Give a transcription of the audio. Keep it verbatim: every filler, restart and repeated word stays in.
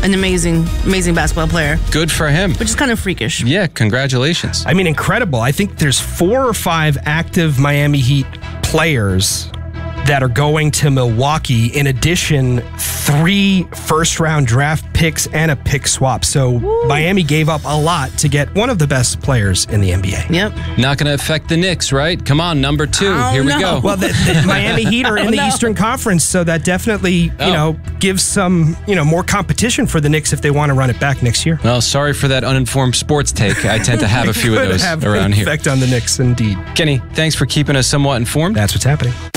an amazing, amazing basketball player. Good for him. Which is kind of freakish. Yeah, congratulations. I mean, incredible. I think there's four or five active Miami Heat players that are going to Milwaukee. In addition, three first-round draft picks and a pick swap. So Woo. Miami gave up a lot to get one of the best players in the N B A. Yep. Not going to affect the Knicks, right? Come on, number two. Oh, Here we no. go. Well, the, the Miami Heat are in Oh, the no. Eastern Conference, so that definitely, you Oh. know, gives some, you know, more competition for the Knicks if they want to run it back next year. Well, sorry for that uninformed sports take. I tend to have a few of Could those have around an here. effect on the Knicks, indeed. Kenny, thanks for keeping us somewhat informed. That's what's happening.